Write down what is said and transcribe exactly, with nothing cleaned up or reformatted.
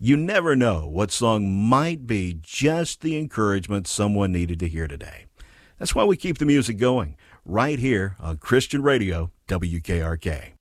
You never know what song might be just the encouragement someone needed to hear today. That's why we keep the music going right here on Christian Radio, W K R K.